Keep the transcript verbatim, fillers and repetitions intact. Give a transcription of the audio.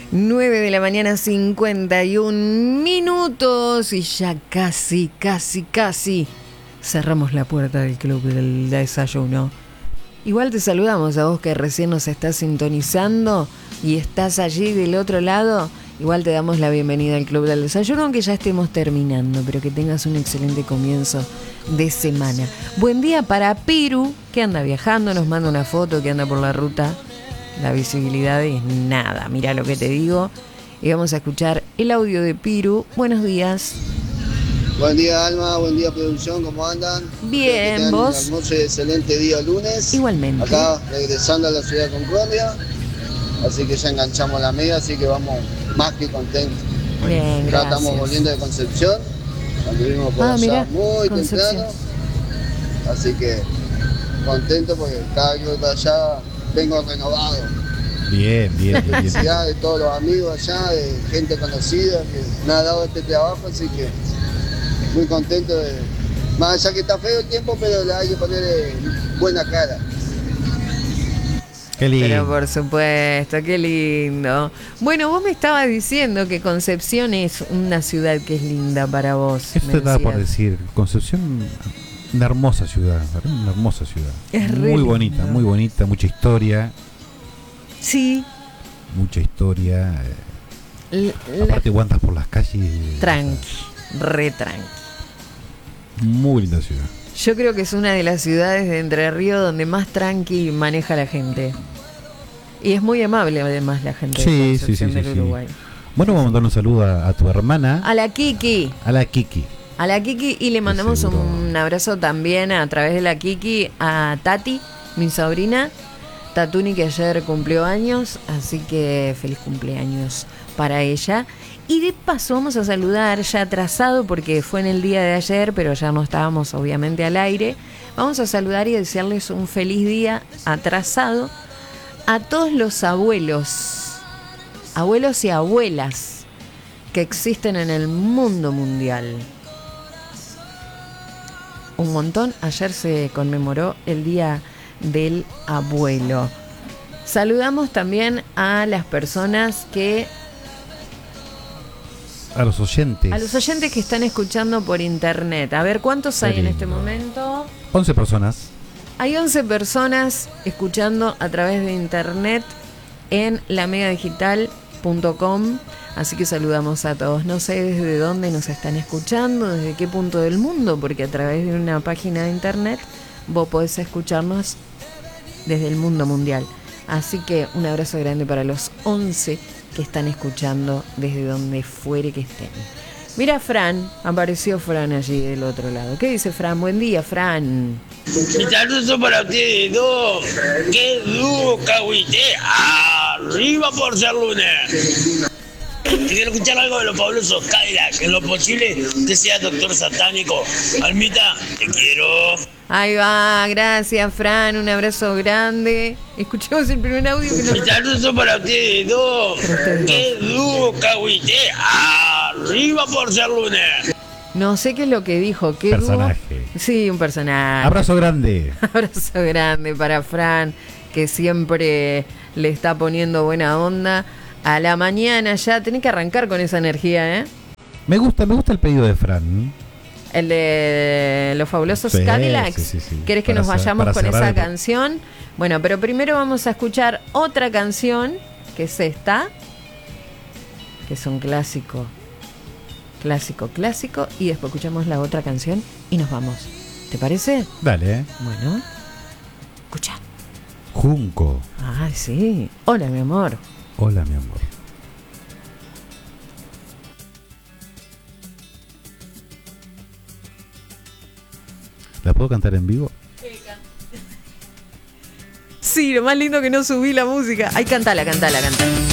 nueve de la mañana, cincuenta y un minutos. Y ya casi, casi, casi cerramos la puerta del club del desayuno. Igual te saludamos a vos que recién nos estás sintonizando y estás allí del otro lado. Igual te damos la bienvenida al club del desayuno, aunque ya estemos terminando, pero que tengas un excelente comienzo de semana. Buen día para Piru, que anda viajando, nos manda una foto que anda por la ruta. La visibilidad es nada, mira lo que te digo. Y vamos a escuchar el audio de Piru. Buenos días. Buen día, Alma, buen día, producción, ¿cómo andan? Bien, ¿vos? Un hermoso y excelente día lunes. Igualmente. Acá, regresando a la ciudad de Concordia. Así que ya enganchamos la media, así que vamos más que contentos. Bien, ya gracias. estamos volviendo de Concepción. Anduvimos por ah, allá mirá, muy Concepción. temprano. Así que contento porque cada vez que voy para allá vengo renovado. Bien, bien, bien. Felicidad de todos los amigos allá, de gente conocida que me ha dado este trabajo, así que muy contento de. Más allá que está feo el tiempo, pero le hay que poner buena cara. Qué lindo. Pero por supuesto, qué lindo. Bueno, vos me estabas diciendo que Concepción es una ciudad que es linda para vos. Eso te estaba por decir. Concepción, una hermosa ciudad, una hermosa ciudad. Es muy re bonita, lindo. muy bonita, mucha historia. Sí. Mucha historia. L- Aparte, aguantas por las calles. Tranqui, re tranqui. Muy linda ciudad. Yo creo que es una de las ciudades de Entre Ríos donde más tranqui maneja la gente. Y es muy amable además la gente Sí, de sí, Concepción sí, del sí, sí. Uruguay. Bueno, vamos a mandar un saludo a, a tu hermana, A la Kiki, a la Kiki. a la Kiki y le mandamos seguro. un abrazo también a través de la Kiki a Tati, mi sobrina, Tatuni, que ayer cumplió años, así que feliz cumpleaños para ella. Y de paso vamos a saludar ya atrasado porque fue en el día de ayer, pero ya no estábamos obviamente al aire. Vamos a saludar y desearles un feliz día atrasado a todos los abuelos, abuelos y abuelas que existen en el mundo mundial. Un montón. Ayer se conmemoró el Día del Abuelo. Saludamos también a las personas que... A los oyentes. A los oyentes que están escuchando por internet. A ver, ¿cuántos Qué hay en lindo. este momento? once personas. Hay once personas escuchando a través de internet en la mega digital punto com. Así que saludamos a todos. No sé desde dónde nos están escuchando, desde qué punto del mundo, porque a través de una página de internet vos podés escucharnos desde el mundo mundial. Así que un abrazo grande para los once que están escuchando desde donde fuere que estén. Mira, Fran, apareció Fran allí del otro lado. ¿Qué dice Fran? Buen día, Fran. Mi saludo para ustedes dos. ¡Qué dúo, Cahuite! ¡Arriba por ser lunes! Quiero escuchar algo de los fabulosos Cadillac. En lo posible, que sea doctor satánico. Almita, te quiero. Ahí va, gracias, Fran. Un abrazo grande. Escuchemos el primer audio que nos... Mi saludo para ustedes dos. ¡Qué dúo, Cahuite! ¡Arriba por ser lunes! No sé qué es lo que dijo. ¿Qué Personaje. dúo? Sí, un personaje. Abrazo grande. Abrazo grande para Fran, que siempre le está poniendo buena onda. A la mañana ya tenés que arrancar con esa energía, ¿eh? Me gusta, me gusta el pedido de Fran. El de los fabulosos Sí, Cadillacs. sí, sí, sí. ¿Querés que Para nos cer- vayamos para con cerrar esa el- canción? Bueno, pero primero vamos a escuchar otra canción, que es esta, que es un clásico, clásico, clásico, y después escuchamos la otra canción y nos vamos. ¿Te parece? Dale, eh. Bueno, escucha. Junco. Ay, sí. Hola, mi amor. Hola, mi amor. ¿La puedo cantar en vivo? Sí, lo más lindo que no subí la música. Ay, cantala, cantala, cantala.